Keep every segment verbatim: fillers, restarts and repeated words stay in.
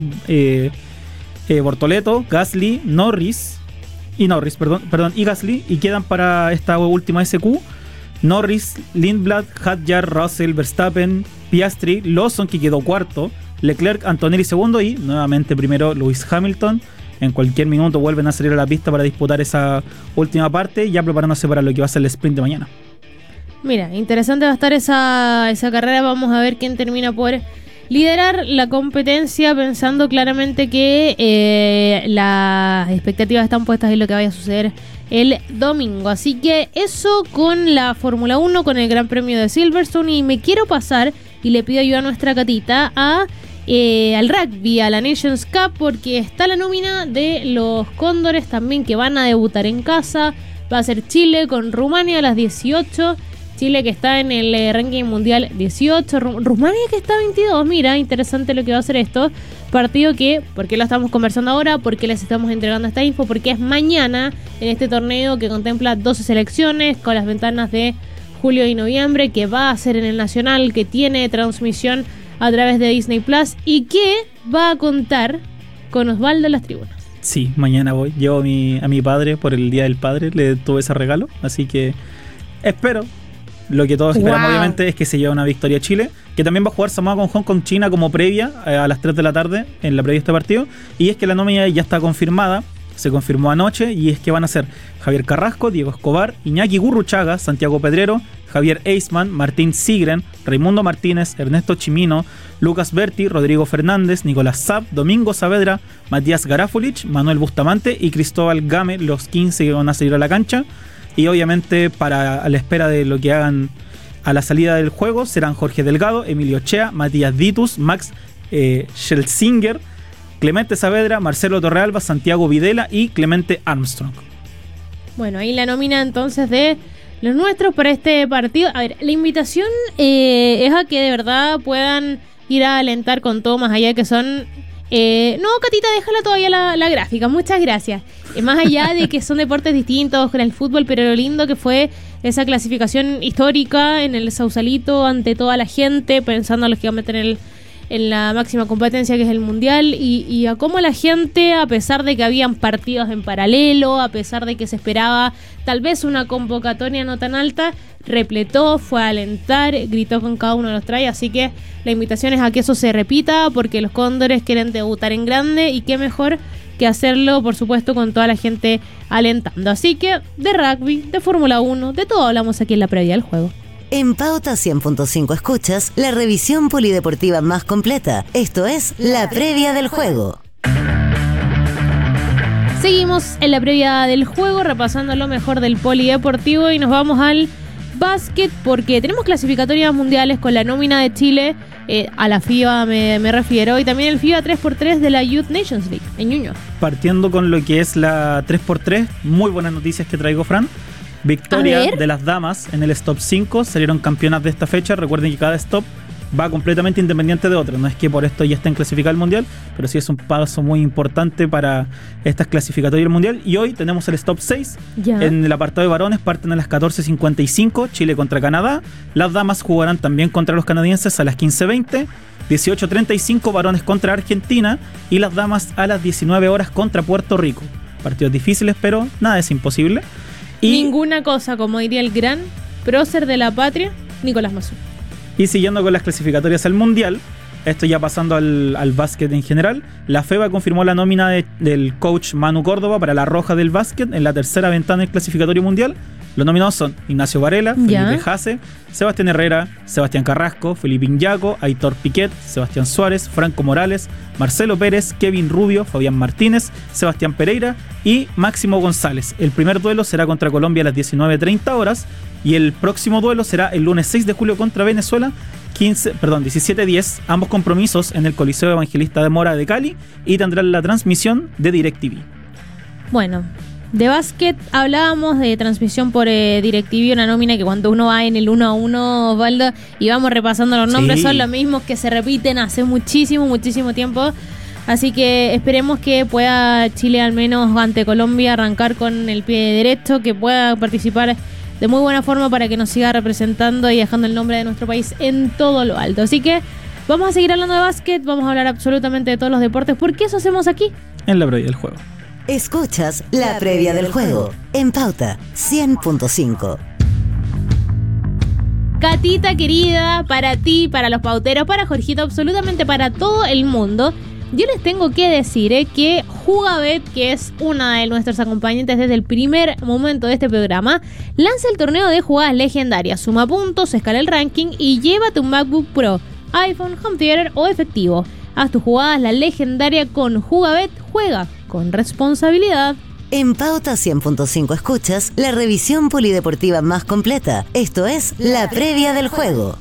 eh, eh, Bortoleto, Gasly, Norris y Norris, perdón, perdón, y Gasly, y quedan para esta última S Q Norris, Lindblad, Hadjar, Russell, Verstappen, Piastri, Lawson, que quedó cuarto, Leclerc, Antonelli segundo y nuevamente primero Lewis Hamilton. En cualquier minuto vuelven a salir a la pista para disputar esa última parte, ya preparándose para lo que va a ser el sprint de mañana. Mira, interesante va a estar esa, esa carrera. Vamos a ver quién termina por liderar la competencia, pensando claramente que eh, las expectativas están puestas en lo que vaya a suceder el domingo. Así que eso con la Fórmula uno, con el Gran Premio de Silverstone. Y me quiero pasar, y le pido ayuda a nuestra Catita, a eh, al rugby, a la Nations Cup, porque está la nómina de los Cóndores también, que van a debutar en casa. Va a ser Chile con Rumania a las dieciocho. Chile que está en el eh, ranking mundial dieciocho, Ru- Rumania que está veintidós. Mira, interesante lo que va a hacer esto. Partido que, ¿por qué lo estamos conversando ahora? ¿Por qué les estamos entregando esta info? Porque es mañana en este torneo que contempla doce selecciones con las ventanas de julio y noviembre, que va a ser en el Nacional, que tiene transmisión a través de Disney Plus y que va a contar con Osvaldo en las tribunas. Sí, mañana voy. Llevo a mi, a mi padre por el Día del Padre, le tuve ese regalo, así que espero. Lo que todos esperamos, wow, obviamente, es que se lleve una victoria a Chile, que también va a jugar Samoa con Hong Kong, China como previa eh, a las tres de la tarde en la previa de este partido. Y es que la nómina ya está confirmada, se confirmó anoche, y es que van a ser Javier Carrasco, Diego Escobar, Iñaki Gurruchaga, Santiago Pedrero, Javier Eisman, Martín Sigren, Raimundo Martínez, Ernesto Chimino, Lucas Berti, Rodrigo Fernández, Nicolás Saab, Domingo Saavedra, Matías Garafulich, Manuel Bustamante y Cristóbal Game, los quince que van a salir a la cancha. Y obviamente para a la espera de lo que hagan a la salida del juego serán Jorge Delgado, Emilio Chea, Matías Ditus, Max eh, Schelsinger, Clemente Saavedra, Marcelo Torrealba, Santiago Videla y Clemente Armstrong. Bueno, ahí la nómina entonces de los nuestros para este partido. A ver, la invitación eh, es a que de verdad puedan ir a alentar con todo, más allá de que son... Eh, no, Catita, déjala todavía la, la gráfica, muchas gracias. Eh, más allá de que son deportes distintos con el fútbol, pero lo lindo que fue esa clasificación histórica en el Sausalito ante toda la gente, pensando en los que van a meter en, el, en la máxima competencia que es el Mundial, y, y a cómo la gente, a pesar de que habían partidos en paralelo, a pesar de que se esperaba tal vez una convocatoria no tan alta, repletó, fue a alentar, gritó con cada uno de los trajes. Así que la invitación es a que eso se repita, porque los Cóndores quieren debutar en grande, y qué mejor que hacerlo, por supuesto, con toda la gente alentando. Así que de rugby, de Fórmula uno, de todo hablamos aquí en la previa del juego. En Pauta cien punto cinco escuchas la revisión polideportiva más completa. Esto es la previa del juego. Seguimos en la previa del juego, repasando lo mejor del polideportivo, y nos vamos al básquet, porque tenemos clasificatorias mundiales con la nómina de Chile, eh, a la FIBA me, me refiero, y también el FIBA tres por tres de la Youth Nations League en Ñuñoa. Partiendo con lo que es la tres por tres, muy buenas noticias que traigo, Fran. Victoria de las damas en el Stop cinco, salieron campeonas de esta fecha. Recuerden que cada stop va completamente independiente de otro, no es que por esto ya estén clasificadas al mundial, pero sí es un paso muy importante para estas clasificatorias del mundial. Y hoy tenemos el Stop seis, ya. En el apartado de varones parten a las catorce cincuenta y cinco, Chile contra Canadá. Las damas jugarán también contra los canadienses a las quince veinte, dieciocho treinta y cinco varones contra Argentina, y las damas a las diecinueve horas contra Puerto Rico. Partidos difíciles, pero nada es imposible. Y ninguna cosa, como diría el gran prócer de la patria, Nicolás Mazú. Y siguiendo con las clasificatorias al Mundial, esto ya pasando al, al básquet en general, la FEBA confirmó la nómina de, del coach Manu Córdoba para la roja del básquet en la tercera ventana del clasificatorio mundial. Los nominados son Ignacio Varela, ¿Ya? Felipe Jase, Sebastián Herrera, Sebastián Carrasco, Felipe Iñaco, Aitor Piquet, Sebastián Suárez, Franco Morales, Marcelo Pérez, Kevin Rubio, Fabián Martínez, Sebastián Pereira y Máximo González. El primer duelo será contra Colombia a las diecinueve treinta horas y el próximo duelo será el lunes seis de julio contra Venezuela, quince, perdón, diecisiete diez, ambos compromisos en el Coliseo Evangelista de Mora de Cali, y tendrán la transmisión de DirecTV. Bueno, de básquet hablábamos de transmisión por eh, DirecTV, una nómina que cuando uno va en el uno a uno, Osvaldo, y vamos repasando los nombres, sí, son los mismos que se repiten hace muchísimo, muchísimo tiempo. Así que esperemos que pueda Chile, al menos ante Colombia, arrancar con el pie derecho, que pueda participar de muy buena forma para que nos siga representando y dejando el nombre de nuestro país en todo lo alto. Así que Vamos a seguir hablando de básquet, vamos a hablar absolutamente de todos los deportes, porque eso hacemos aquí. En la previa del juego. Escuchas la previa del juego en Pauta cien punto cinco. Catita querida, para ti, para los pauteros, para Jorgito, absolutamente para todo el mundo, yo les tengo que decir eh, que Jugabet, que es una de nuestros acompañantes desde el primer momento de este programa, lanza el torneo de jugadas legendarias. Suma puntos, escala el ranking y llévate un MacBook Pro, iPhone, Home Theater o efectivo. Haz tus jugadas la legendaria con Jugabet. Juega con responsabilidad. En Pauta cien punto cinco escuchas la revisión polideportiva más completa. Esto es la previa del juego.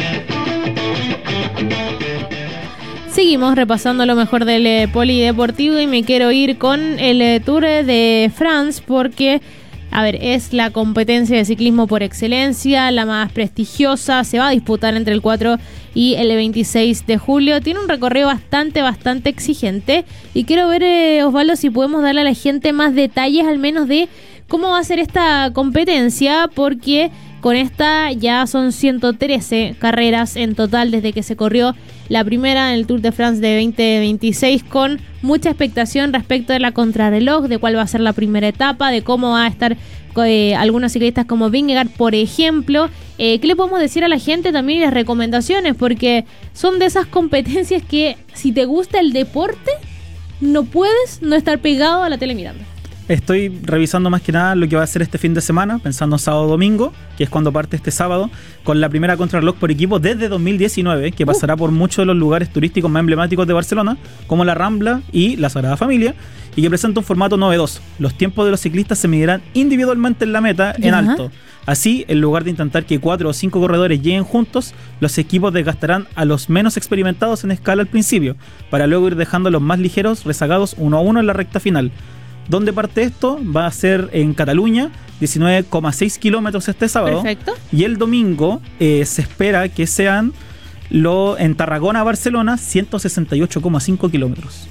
Seguimos repasando lo mejor del eh, polideportivo y me quiero ir con el eh, Tour de France porque, a ver, es la competencia de ciclismo por excelencia, la más prestigiosa, se va a disputar entre el cuatro y el veintiséis de julio. Tiene un recorrido bastante, bastante exigente y quiero ver, eh, Osvaldo, si podemos darle a la gente más detalles al menos de cómo va a ser esta competencia, porque con esta ya son ciento trece carreras en total desde que se corrió la primera en el Tour de France de veinte veintiséis, con mucha expectación respecto de la contrarreloj, de cuál va a ser la primera etapa, de cómo va a estar eh, algunos ciclistas como Vingegaard, por ejemplo. Eh, ¿Qué le podemos decir a la gente también? Las recomendaciones, porque son de esas competencias que si te gusta el deporte, no puedes no estar pegado a la tele mirando. Estoy revisando más que nada lo que va a ser este fin de semana, pensando sábado-domingo, que es cuando parte este sábado, con la primera contrarreloj por equipo desde dos mil diecinueve, que pasará uh. por muchos de los lugares turísticos más emblemáticos de Barcelona, como la Rambla y la Sagrada Familia, y que presenta un formato novedoso. Los tiempos de los ciclistas se medirán individualmente en la meta, en alto. Así, en lugar de intentar que cuatro o cinco corredores lleguen juntos, los equipos desgastarán a los menos experimentados en escala al principio, para luego ir dejando a los más ligeros rezagados uno a uno en la recta final. ¿Dónde parte esto? Va a ser en Cataluña, diecinueve coma seis kilómetros este sábado. Perfecto. Y el domingo eh, se espera que sean lo, en Tarragona, Barcelona, ciento sesenta y ocho coma cinco kilómetros.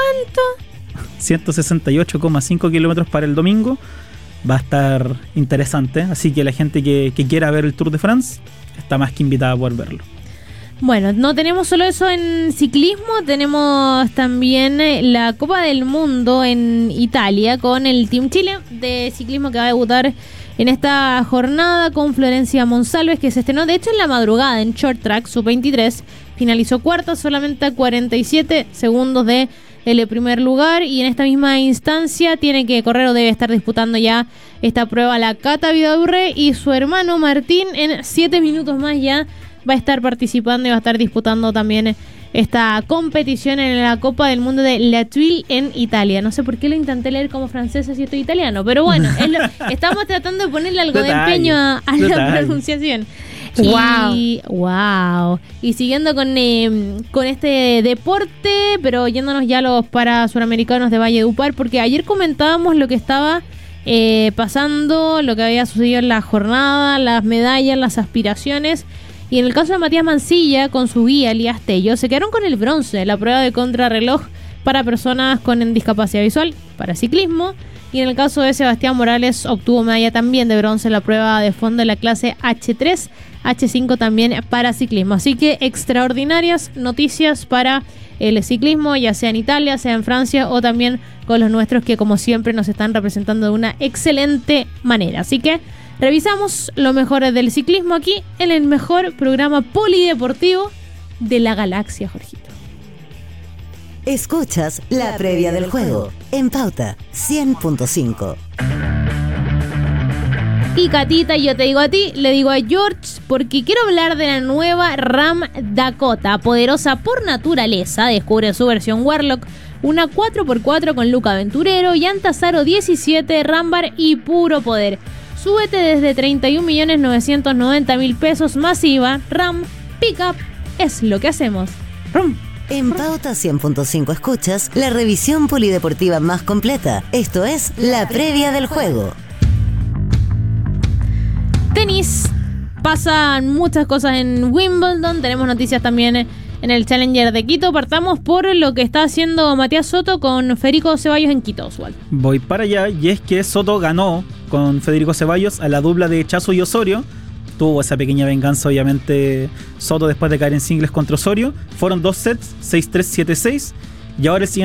¿Cuánto? ciento sesenta y ocho coma cinco kilómetros para el domingo. Va a estar interesante, así que la gente que, que quiera ver el Tour de France está más que invitada a poder verlo. Bueno, no tenemos solo eso en ciclismo, tenemos también la Copa del Mundo en Italia con el Team Chile de ciclismo que va a debutar en esta jornada con Florencia Monsalves, que se estrenó de hecho en la madrugada en Short Track sub veintitrés, finalizó cuarta solamente a cuarenta y siete segundos de el primer lugar, y en esta misma instancia tiene que correr o debe estar disputando ya esta prueba la Cata Vidaurre, y su hermano Martín en siete minutos más ya va a estar participando y va a estar disputando también esta competición en la Copa del Mundo de La Tuile en Italia. No sé por qué lo intenté leer como francés si estoy italiano, pero bueno, es lo, estamos tratando de ponerle algo de empeño a, a la pronunciación. Wow. Y, wow. Y siguiendo con, eh, con este deporte, pero yéndonos ya a los para suramericanos de Valledupar, porque ayer comentábamos lo que estaba eh, pasando, lo que había sucedido en la jornada, las medallas, las aspiraciones. Y en el caso de Matías Mancilla, con su guía Elías Tello, se quedaron con el bronce, la prueba de contrarreloj para personas con discapacidad visual, para ciclismo. Y en el caso de Sebastián Morales, obtuvo medalla también de bronce en la prueba de fondo de la clase hache tres, hache cinco también para ciclismo. Así que extraordinarias noticias para el ciclismo, ya sea en Italia, sea en Francia o también con los nuestros, que como siempre nos están representando de una excelente manera. Así que revisamos lo mejor del ciclismo aquí en el mejor programa polideportivo de la galaxia, Jorgito. Escuchas la previa del juego en Pauta cien punto cinco. Y Catita, yo te digo a ti, le digo a George, porque quiero hablar de la nueva Ram Dakota, poderosa por naturaleza. Descubre su versión Warlock, una cuatro por cuatro con look aventurero, llantas aro diecisiete, rambar y puro poder. Súbete desde treinta y un millones novecientos noventa mil pesos masiva. Ram Pickup es lo que hacemos. Rum. En Pauta cien punto cinco escuchas la revisión polideportiva más completa. Esto es la previa del juego. Tenis. Pasan muchas cosas en Wimbledon. Tenemos noticias también en el Challenger de Quito. Partamos por lo que está haciendo Matías Soto con Federico Ceballos en Quito, Oswald. Voy para allá, y es que Soto ganó con Federico Ceballos a la dupla de Chazo y Osorio tuvo esa pequeña venganza, obviamente, Soto después de caer en singles contra Osorio. Fueron dos sets, seis tres, siete seis. Y ahora el siguiente